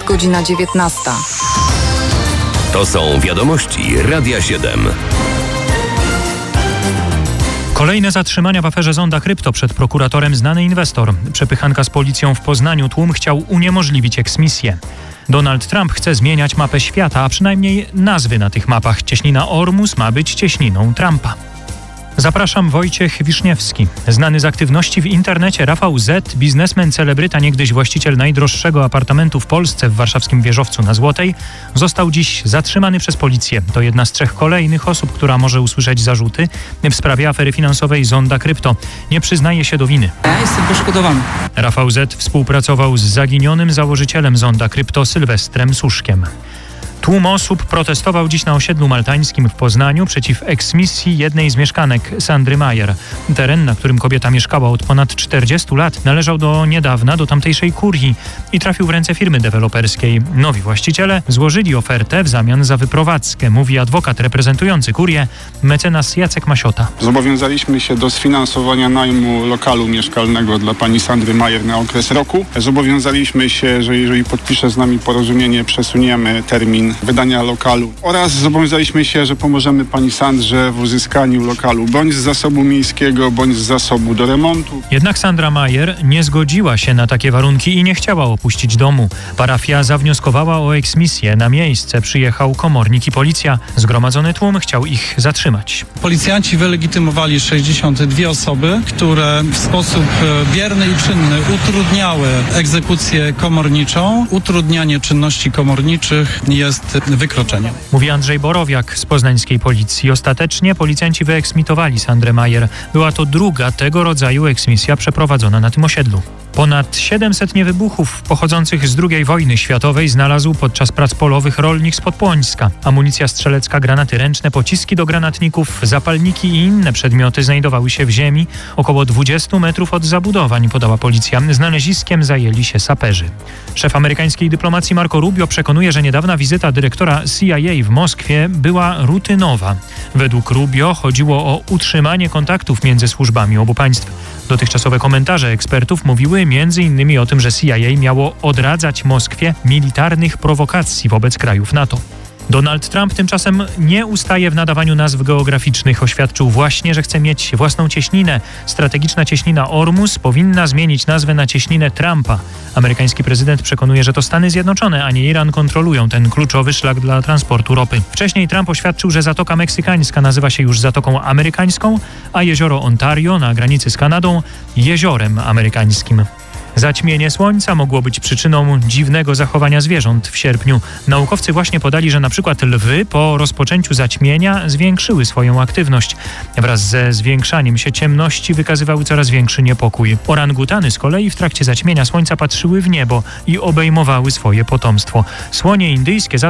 godzina 19. To są wiadomości Radia 7. Kolejne zatrzymania w aferze Zonda Krypto. Przed prokuratorem znany inwestor. Przepychanka z policją w Poznaniu. Tłum chciał uniemożliwić eksmisję. Donald Trump chce zmieniać mapę świata, a przynajmniej nazwy na tych mapach. Cieśnina Ormus ma być cieśniną Trumpa. Zapraszam, Wojciech Wiszniewski. Znany z aktywności w internecie Rafał Z., biznesmen, celebryta, niegdyś właściciel najdroższego apartamentu w Polsce w warszawskim Wieżowcu na Złotej, został dziś zatrzymany przez policję. To jedna z 3 kolejnych osób, która może usłyszeć zarzuty w sprawie afery finansowej Zonda Krypto. Nie przyznaje się do winy. Ja jestem poszkodowany. Rafał Z. współpracował z zaginionym założycielem Zonda Krypto Sylwestrem Suszkiem. Tłum osób protestował dziś na osiedlu maltańskim w Poznaniu przeciw eksmisji jednej z mieszkanek, Sandry Majer. Teren, na którym kobieta mieszkała od ponad 40 lat, należał do niedawna do tamtejszej kurii i trafił w ręce firmy deweloperskiej. Nowi właściciele złożyli ofertę w zamian za wyprowadzkę, mówi adwokat reprezentujący kurię, mecenas Jacek Masiota. Zobowiązaliśmy się do sfinansowania najmu lokalu mieszkalnego dla pani Sandry Majer na okres roku. Zobowiązaliśmy się, że jeżeli podpisze z nami porozumienie, przesuniemy termin wydania lokalu oraz zobowiązaliśmy się, że pomożemy pani Sandrze w uzyskaniu lokalu bądź z zasobu miejskiego, bądź z zasobu do remontu. Jednak Sandra Majer nie zgodziła się na takie warunki i nie chciała opuścić domu. Parafia zawnioskowała o eksmisję. Na miejsce przyjechał komornik i policja. Zgromadzony tłum chciał ich zatrzymać. Policjanci wylegitymowali 62 osoby, które w sposób bierny i czynny utrudniały egzekucję komorniczą. Utrudnianie czynności komorniczych jest wykroczeniem. Mówi Andrzej Borowiak z poznańskiej policji. Ostatecznie policjanci wyeksmitowali Sandrę Majer. Była to druga tego rodzaju eksmisja przeprowadzona na tym osiedlu. Ponad 700 niewybuchów pochodzących z II wojny światowej znalazł podczas prac polowych rolnik z Podpłońska. Amunicja strzelecka, granaty ręczne, pociski do granatników, zapalniki i inne przedmioty znajdowały się w ziemi około 20 metrów od zabudowań, podała policja. Znaleziskiem zajęli się saperzy. Szef amerykańskiej dyplomacji Marco Rubio przekonuje, że niedawna wizyta dyrektora CIA w Moskwie była rutynowa. Według Rubio chodziło o utrzymanie kontaktów między służbami obu państw. Dotychczasowe komentarze ekspertów mówiły m.in. o tym, że CIA miało odradzać Moskwie militarnych prowokacji wobec krajów NATO. Donald Trump tymczasem nie ustaje w nadawaniu nazw geograficznych. Oświadczył właśnie, że chce mieć własną cieśninę. Strategiczna cieśnina Ormus powinna zmienić nazwę na cieśninę Trumpa. Amerykański prezydent przekonuje, że to Stany Zjednoczone, a nie Iran kontrolują ten kluczowy szlak dla transportu ropy. Wcześniej Trump oświadczył, że Zatoka Meksykańska nazywa się już Zatoką Amerykańską, a jezioro Ontario na granicy z Kanadą Jeziorem Amerykańskim. Zaćmienie słońca mogło być przyczyną dziwnego zachowania zwierząt w sierpniu. Naukowcy właśnie podali, że na przykład lwy po rozpoczęciu zaćmienia zwiększyły swoją aktywność. Wraz ze zwiększaniem się ciemności wykazywały coraz większy niepokój. Orangutany z kolei w trakcie zaćmienia słońca patrzyły w niebo i obejmowały swoje potomstwo. Słonie indyjskie